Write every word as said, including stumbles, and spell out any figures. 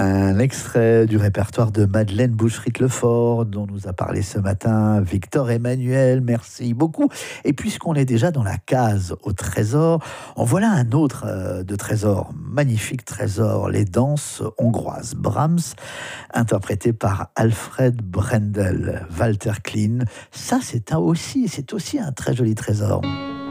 Un extrait du répertoire de Madeleine Boucherit-Lefort, dont nous a parlé ce matin Victor Emmanuel. Merci beaucoup. Et puisqu'on est déjà dans la case au trésor, en voilà un autre euh, de trésor, magnifique trésor, les danses hongroises. Brahms, interprété par Alfred Brendel, Walter Klein. Ça, c'est un aussi, c'est aussi un très joli trésor.